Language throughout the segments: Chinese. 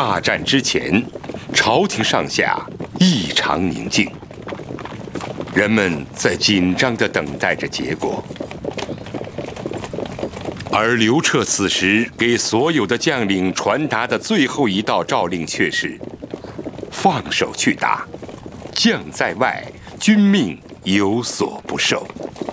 大战之前，朝廷上下异常宁静，人们在紧张地等待着结果。而刘彻此时给所有的将领传达的最后一道诏令却是：放手去打，将在外，君命有所不受。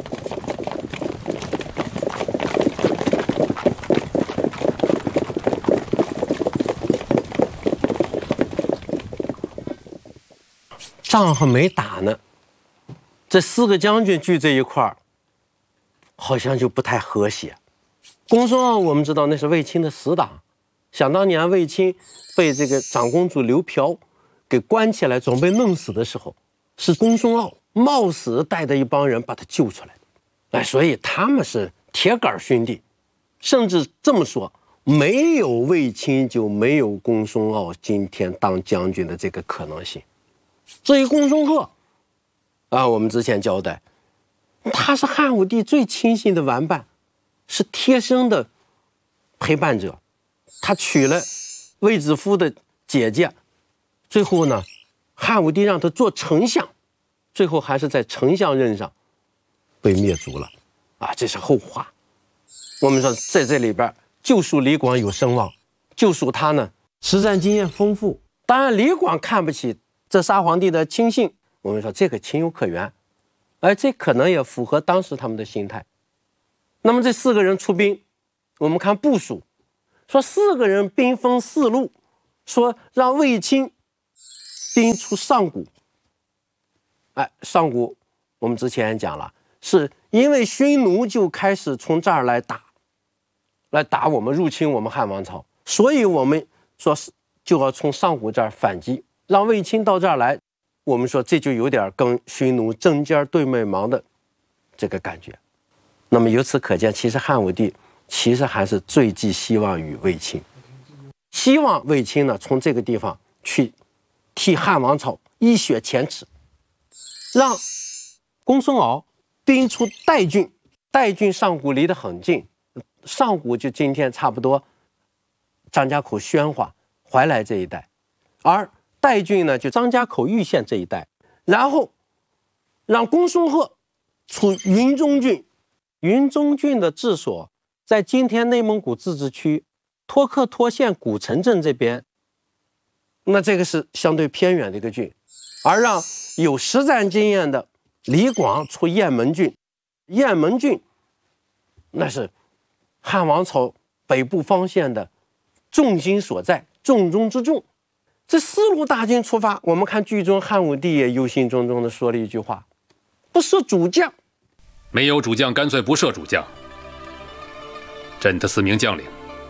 仗还没打呢，这4个将军聚在一块儿，好像就不太和谐。公孙傲我们知道那是卫青的死党，想当年卫青被这个长公主刘嫖给关起来，准备弄死的时候，是公孙傲冒死带着一帮人把他救出来的。所以他们是铁杆兄弟，甚至这么说，没有卫青就没有公孙傲今天当将军的这个可能性。至于公孙贺我们之前交代，他是汉武帝最亲信的玩伴，是贴身的陪伴者。他娶了卫子夫的姐姐，最后呢，汉武帝让他做丞相，最后还是在丞相任上被灭族了这是后话。我们说在这里边就属李广有声望，就属他呢实战经验丰富。当然李广看不起这沙皇帝的亲信，我们说这个情有可原，而这可能也符合当时他们的心态。那么这4个人出兵，我们看部署，说4个人兵分4路，说让卫青兵出上谷。上谷我们之前讲了，是因为匈奴就开始从这儿来打我们，入侵我们汉王朝，所以我们说就要从上谷这儿反击，让卫青到这儿来。我们说这就有点跟匈奴针尖对麦芒的这个感觉。那么由此可见，其实汉武帝其实还是最寄希望于卫青，希望卫青呢从这个地方去替汉王朝一雪前耻，让公孙敖兵出代郡。代郡上谷离得很近，上谷就今天差不多张家口宣化怀来这一带，而代郡呢就张家口玉县这一带。然后让公孙贺出云中郡。云中郡的治所在今天内蒙古自治区托克托县古城镇这边，那这个是相对偏远的一个郡。而让有实战经验的李广出雁门郡。雁门郡那是汉王朝北部方县的重心所在，重中之重。这4路大军出发，我们看剧中汉武帝也忧心忡忡地说了一句话：不设主将。 没有主将，干脆不设主将。朕的4名将领，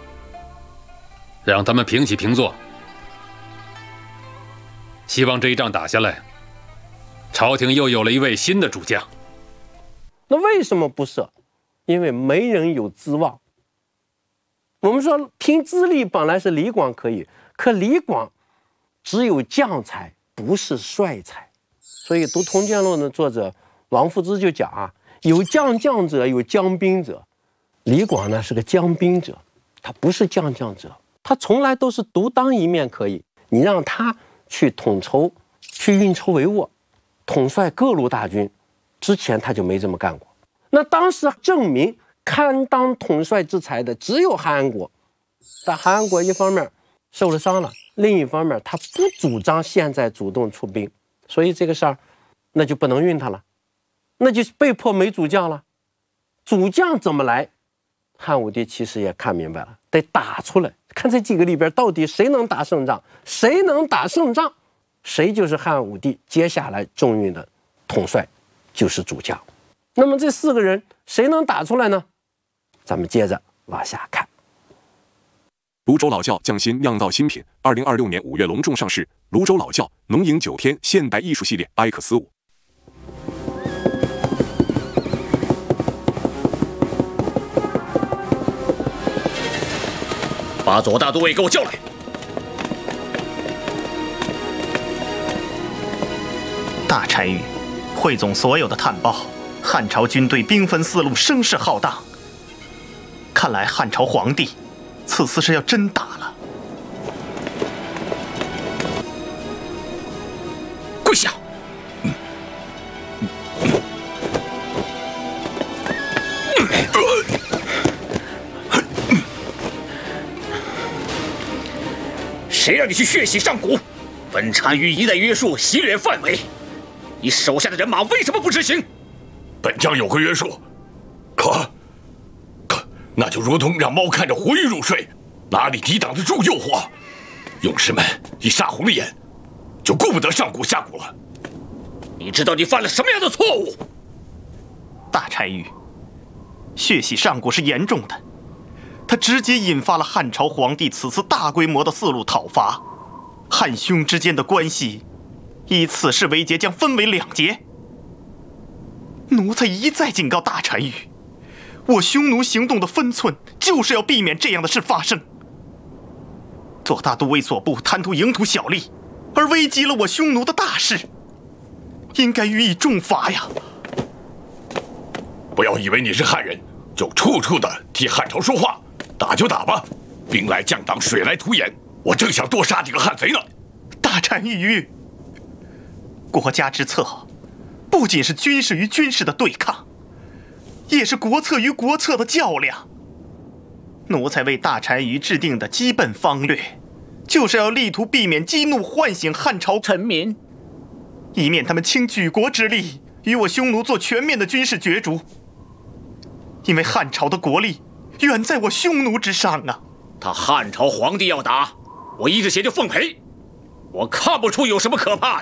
让他们平起平坐。希望这一仗打下来，朝廷又有了一位新的主将。 那为什么不设？因为没人有资望。我们说凭资历本来是李广可以，可李广只有将才，不是帅才。所以读《通鉴论》的作者王夫之就讲有将者，有将兵者。李广呢是个将兵者，他不是将者，他从来都是独当一面可以。你让他去统筹，去运筹帷幄，统帅各路大军，之前他就没这么干过。那当时证明堪当统帅之才的只有韩安国，但韩安国一方面受了伤了，另一方面他不主张现在主动出兵，所以这个事儿那就不能运他了，那就被迫没主将了。主将怎么来？汉武帝其实也看明白了，得打出来，看这几个里边到底谁能打胜仗，谁能打胜仗，谁就是汉武帝接下来重用的统帅，就是主将。那么这4个人谁能打出来呢？咱们接着往下看。 泸州老窖匠心酿造新品，2026年5月隆重上市。泸州老窖浓饮9天现代艺术系列 X5。 把左大都尉给我叫来。 大单于汇总所有的探报，汉朝军队兵分4路，声势浩大。看来汉朝皇帝此次是要真打了。 跪下！谁让你去血洗上古？本单于一再约束，袭掠范围，你手下的人马为什么不执行？ 本将有何约束？可，那就如同让猫看着活鱼入睡，哪里抵挡得住诱惑？勇士们一杀红了眼，就顾不得上古下古了。 你知道你犯了什么样的错误？ 大单于，血洗上古是严重的，它直接引发了汉朝皇帝此次大规模的四路讨伐，汉匈之间的关系以此事为节将分为两截。奴才一再警告大单于，我匈奴行动的分寸就是要避免这样的事发生。左大都尉左部贪图营土小利，而危及了我匈奴的大事，应该予以重罚呀！ 不要以为你是汉人，就处处的替汉朝说话。打就打吧，兵来将挡，水来土掩。我正想多杀几个汉贼呢。 大单于，国家之策不仅是军事与军事的对抗，也是国策与国策的较量。奴才为大单于制定的基本方略，就是要力图避免激怒唤醒汉朝臣民，以免他们倾举国之力与我匈奴做全面的军事角逐。因为汉朝的国力远在我匈奴之上啊！ 他汉朝皇帝要打，我依着邪就奉陪，我看不出有什么可怕的。